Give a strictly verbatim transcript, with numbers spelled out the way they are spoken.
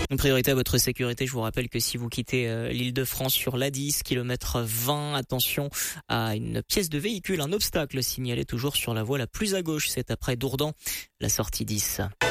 Une priorité à votre sécurité, je vous rappelle que si vous quittez euh, l'Île-de-France sur l'A dix, kilomètre vingt, attention à une pièce de véhicule, un obstacle signalé toujours sur la voie la plus à gauche, c'est après Dourdan, la sortie dix.